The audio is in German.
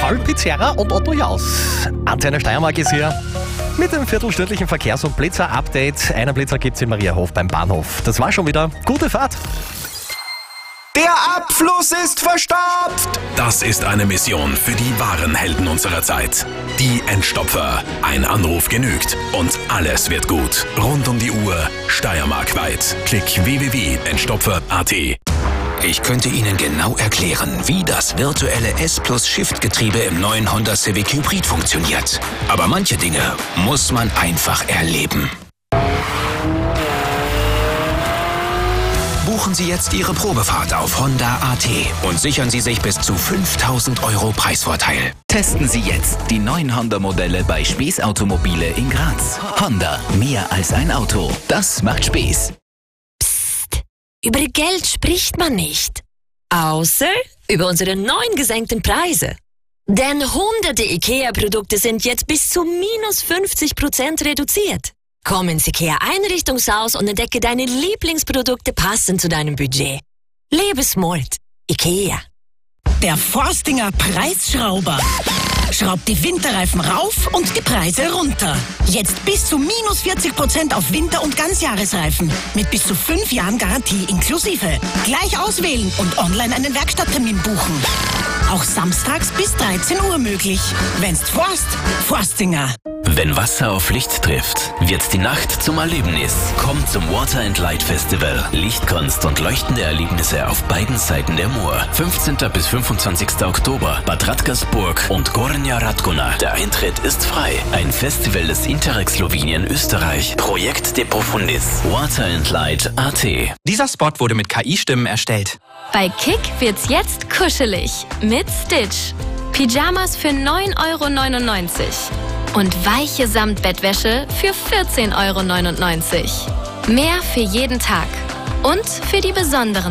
Paul Pizzerra und Otto Jaus. Antenne Steiermark ist hier mit dem viertelstündlichen Verkehrs- und Blitzer-Update. Einen Blitzer gibt's in Mariahof beim Bahnhof. Das war schon wieder. Gute Fahrt! Der Abfluss ist verstopft! Das ist eine Mission für die wahren Helden unserer Zeit. Die Entstopfer. Ein Anruf genügt und alles wird gut. Rund um die Uhr, steiermarkweit. Klick www.entstopfer.at. Ich könnte Ihnen genau erklären, wie das virtuelle S+-Shift-Getriebe im neuen Honda Civic Hybrid funktioniert. Aber manche Dinge muss man einfach erleben. Buchen Sie jetzt Ihre Probefahrt auf Honda.at und sichern Sie sich bis zu 5.000 € Preisvorteil. Testen Sie jetzt die neuen Honda-Modelle bei Spies Automobile in Graz. Honda, mehr als ein Auto. Das macht Spaß. Über Geld spricht man nicht. Außer über unsere neuen gesenkten Preise. Denn hunderte IKEA-Produkte sind jetzt bis zu minus 50% reduziert. Komm ins IKEA-Einrichtungshaus und entdecke deine Lieblingsprodukte passend zu deinem Budget. Lebe smart. IKEA. Der Forstinger Preisschrauber. Schraubt die Winterreifen rauf und die Preise runter. Jetzt bis zu minus 40% auf Winter- und Ganzjahresreifen. Mit bis zu 5 Jahren Garantie inklusive. Gleich auswählen und online einen Werkstatttermin buchen. Auch samstags bis 13 Uhr möglich. Wenn's Forstinger. Wenn Wasser auf Licht trifft, wird die Nacht zum Erlebnis. Kommt zum Water and Light Festival. Lichtkunst und leuchtende Erlebnisse auf beiden Seiten der Mur. 15. bis 25. Oktober, Bad Radkersburg und Gornja Radgona. Der Eintritt ist frei. Ein Festival des Interreg Slowenien Österreich. Projekt de Profundis. Water and Light AT. Dieser Spot wurde mit KI-Stimmen erstellt. Bei Kick wird's jetzt kuschelig mit Stitch. Pyjamas für 9,99 € und weiche Samtbettwäsche für 14,99 €. Mehr für jeden Tag und für die besonderen